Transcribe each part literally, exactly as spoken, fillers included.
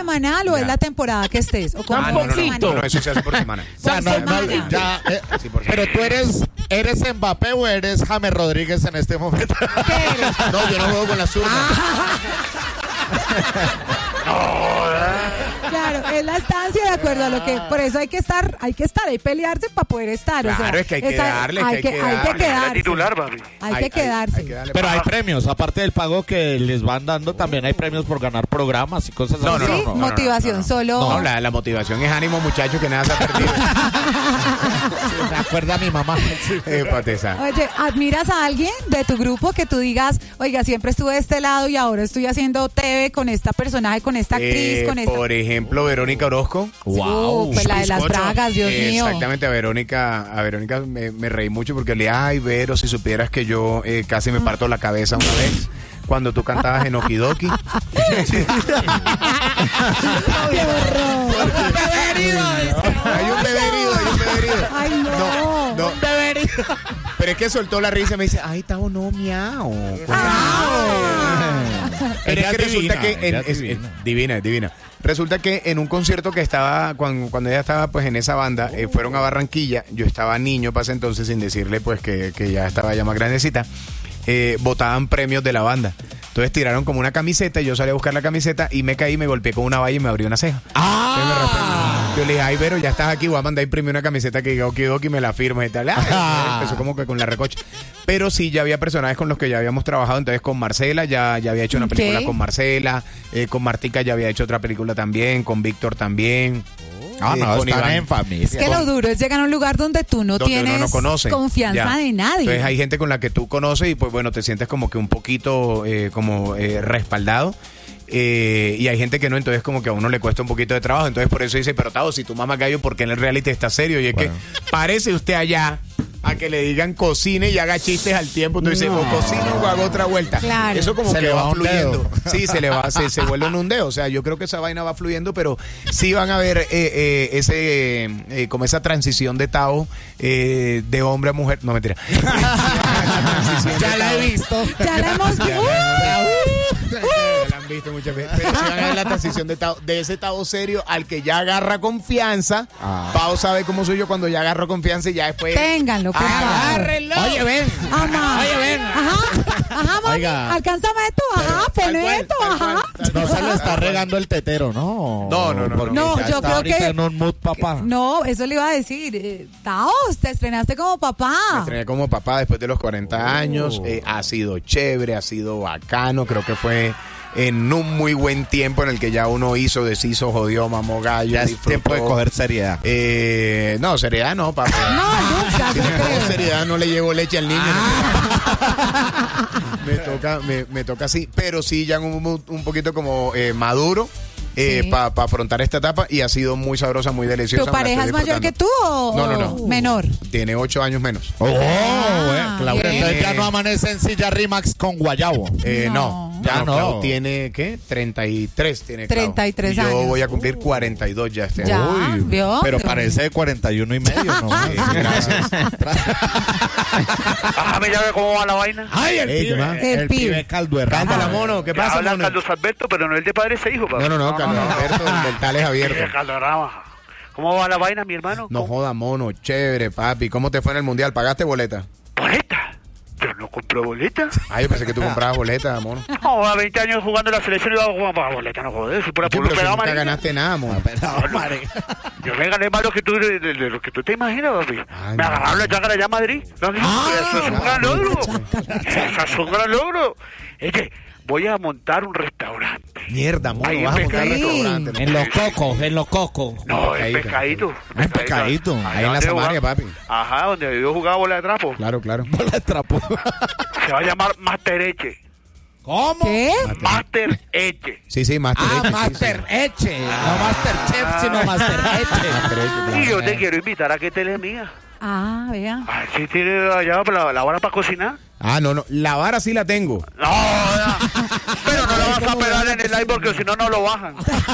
semanal o Ya. es la temporada que estés? ¿O cómo Ah, es no, no, no, semanal? no, no, eso se hace por semana. O sea, no, no, semana. ya, eh, Sí, por pero tú eres, ¿eres Mbappé o eres James Rodríguez en este momento? ¿Qué eres? No, yo no juego con la zurda. Claro, es la estancia de acuerdo a lo que, por eso hay que estar, hay que estar, hay que pelearse para poder estar. o sea, Claro, es que hay que esa- darle, que hay que hay que darle. quedarse. Era titular, papi. Hay que quedarse. hay que darle. Pero hay premios, aparte del pago que les van dando, también hay premios por ganar programas y cosas No, así. no, Sí, no, no, no, motivación, no, no. solo. No, la, la motivación es ánimo, muchachos, que nada se ha perdido. Me acuerda a mi mamá. Eh, pateza. Oye, ¿admiras a alguien de tu grupo que tú digas, oiga, siempre estuve de este lado y ahora estoy haciendo T V con esta personaje, con esta actriz, Eh, con esta... por ejemplo, Verónica Orozco. Uh, pues la de las Bizcocho. bragas, Dios Eh, mío. Exactamente, a Verónica, a Verónica me, me reí mucho porque le dije, ay, Vero, si supieras que yo eh, casi me parto la cabeza una vez cuando tú cantabas en Okidoki. ¡Qué horror! Hay un bebé herido, hay un bebé herido. Ay, no. No, no. Pero es que soltó la risa y me dice, ay, Tavo, no, miau. Ah. Pero es Ella que es resulta divina, que ella en- es es- divina. es divina, es divina. Resulta que en un concierto que estaba, cuando, cuando ella estaba pues en esa banda, eh, fueron a Barranquilla, yo estaba niño para ese entonces sin decirle pues que, que ya estaba ya más grandecita, eh, votaban premios de la banda. Entonces tiraron como una camiseta y yo salí a buscar la camiseta y me caí, me golpeé con una valla y me abrió una ceja. Entonces me raspé. Yo le dije, ay, Vero, ya estás aquí, voy a mandar a imprimir una camiseta que diga Okidoki y me la firmo y tal. Ay, empezó como que con la recocha. Pero sí, ya había personajes con los que ya habíamos trabajado. Entonces con Marcela, ya, ya había hecho una Ok. película con Marcela. eh, con Martica ya había hecho otra película también. Con Víctor también. Ah, eh, no, con están Iván. en familia. Es que lo duro es llegar a un lugar donde tú no Donde uno tienes no conoce. confianza Ya. de nadie. Entonces hay gente con la que tú conoces y pues bueno, te sientes como que un poquito eh, como eh, respaldado. Eh, y hay gente que no, entonces como que a uno le cuesta un poquito de trabajo. Entonces por eso dice, pero Tavo, si tú mamas gallo, ¿por qué en el reality está serio? Y es Bueno. que parece usted allá a que le digan cocine y haga chistes al tiempo. Entonces dice, o cocino o hago otra vuelta. Claro. Eso como Se que le va va un fluyendo. dedo. Sí, se le va, se, se vuelve en un dedo. O sea, yo creo que esa vaina va fluyendo, pero sí van a ver eh, eh, ese eh, como esa transición de Tavo eh, de hombre a mujer. No, mentira. Ya la he visto. Ya la hemos Ya, visto. ya, ya la han visto muchas veces. Pero sí van a ver la transición de, Tavo- de ese Tavo serio al que ya agarra confianza. Ah. Pau sabe cómo soy yo cuando ya agarro confianza y ya después. Ténganlo, por favor. ¡Agárrenlo! Oye, ven. Ama. Oye, ven. Ajá, ajá, mami. Oiga. Alcánzame esto, ajá, Tal pone cual, esto, tal ajá. cual, tal No cual. se le está regando el tetero, ¿no? No, no, no, Porque no. ya No, yo está creo ahorita que- en un mood papá. No, eso le iba a decir. Eh, Taos, te estrenaste como Me papá. estrené como papá después de los cuarenta años. Eh, ha sido chévere, ha sido bacano. Creo que fue en un muy buen tiempo en el que ya uno hizo, deshizo, jodió, mamó gallo. Ya es disfrutó. tiempo de coger seriedad. Eh, no, seriedad no, papá. No, nunca, Si yo le pongo creo. seriedad no le llevo leche al niño. me toca, me, me toca así, pero sí ya un, un poquito como eh, maduro eh, Sí. para afrontar esta etapa y ha sido muy sabrosa, muy deliciosa. ¿Tu me la pareja es estoy mayor que tú disfrutando. o No, no, no. menor? Tiene ocho años menos. Oh, Ah, bueno, Claudia, bien. entonces ya no amanece en silla Rimax con guayabo. Eh, No. no, Ya ya no. no. Clau tiene, ¿qué? treinta y tres tiene Clau. treinta y tres Y yo años. voy a cumplir cuarenta y dos ya este Ya, año. ¿vio? Pero parece de cuarenta y uno y medio, ¿no? Sí, gracias. Bájame ya ve cómo va la vaina. Ay, el Ey, ¿qué pibe. más? El, El pibe pibe. caldo de rama. Cántala, mono. ¿Qué pasa, Habla mono? Carlos Alberto, pero no el de padre e hijo, papi. No, no, no, Carlos Alberto, el del tal es abierto. Eh, Carlos Rama. ¿Cómo va la vaina, mi hermano? No ¿Cómo? joda, mono, chévere, papi. ¿Cómo te fue en el mundial? ¿Pagaste boleta? ¿Boleta? Yo no compro boleta. Ah, yo pensé que tú comprabas boleta, mono. No, a veinte años jugando en la selección y iba a jugar para boleta, no joder. Si por Sí, apuro pero si pegado, nunca marica. ganaste nada, mono. Yo me gané más lo que tú, de, de- de lo que tú te imaginas, papi. Ay, me no. agarraron la chácara allá a Madrid. No, eso es un gran logro. Eso es un gran logro. Es que voy a montar un restaurante. Mierda, mono, Ahí vas a en montar Pescadito. restaurante. En los cocos, en los cocos. No, Pescadito. es pescadito. Ah, en Pescadito. Allá Ahí en la donde Samaria, jugaba- papi. Ajá, donde yo jugaba bola de trapo. Claro, claro. Bola de trapo. Se va a llamar Master Eche. ¿Cómo? ¿Qué? Master Eche. Sí, sí, Master Ah, Eche, sí, Master sí. Eche. No Master Chef, sino Master Eche. Master Eche, claro. Y yo te quiero invitar a que te lees mía. Ah, vea. A ver si tiene allá la, la hora para cocinar. Ah, no, no. La vara sí la tengo. No, no. Pero no lo vas a pegar en el live porque si no, no lo bajan.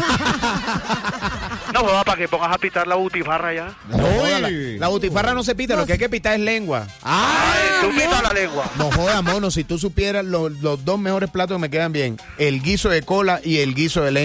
No, joda, para que pongas a pitar la butifarra ya. No, joda, la, la butifarra no se pita, lo que hay que pitar es lengua. Ay, tú pitas la lengua. No joda, mono, si tú supieras los, los dos mejores platos que me quedan bien, el guiso de cola y el guiso de lengua.